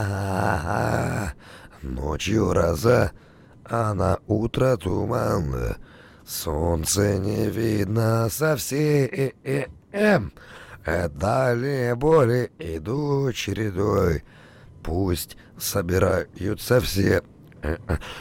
А, ночью гроза, а на утро туман. Солнце не видно совсем. Далее боли идут чередой. Пусть собираются все.